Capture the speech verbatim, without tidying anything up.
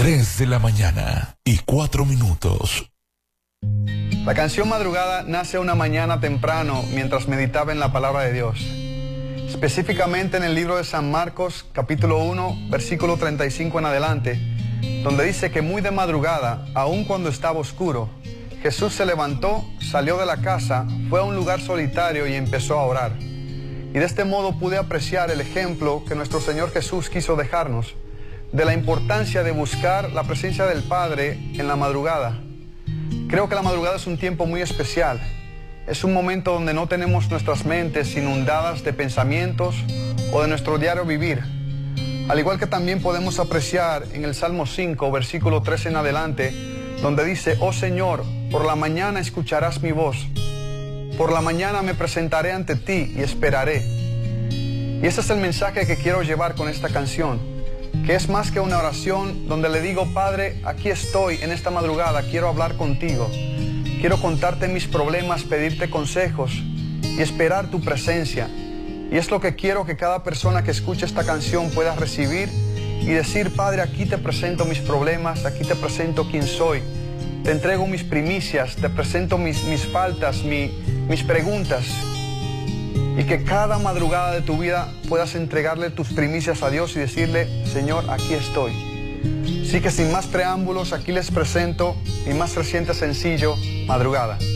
tres de la mañana y cuatro minutos. La canción Madrugada nace una mañana temprano mientras meditaba en la palabra de Dios. Específicamente en el libro de San Marcos, capítulo uno, versículo treinta y cinco en adelante, donde dice que muy de madrugada, aun cuando estaba oscuro, Jesús se levantó, salió de la casa, fue a un lugar solitario y empezó a orar. Y de este modo pude apreciar el ejemplo que nuestro Señor Jesús quiso dejarnos, de la importancia de buscar la presencia del Padre en la madrugada. Creo que la madrugada es un tiempo muy especial. Es un momento donde no tenemos nuestras mentes inundadas de pensamientos o de nuestro diario vivir. Al igual que también podemos apreciar en el Salmo cinco, versículo tres en adelante, donde dice: oh Señor, por la mañana escucharás mi voz. Por la mañana me presentaré ante ti y esperaré. Y ese es el mensaje que quiero llevar con esta canción, que es más que una oración donde le digo: Padre, aquí estoy en esta madrugada, quiero hablar contigo. Quiero contarte mis problemas, pedirte consejos y esperar tu presencia. Y es lo que quiero que cada persona que escuche esta canción pueda recibir y decir: Padre, aquí te presento mis problemas, aquí te presento quién soy. Te entrego mis primicias, te presento mis, mis faltas, mi, mis preguntas. Y que cada madrugada de tu vida puedas entregarle tus primicias a Dios y decirle: Señor, aquí estoy. Así que sin más preámbulos, aquí les presento mi más reciente sencillo, Madrugada.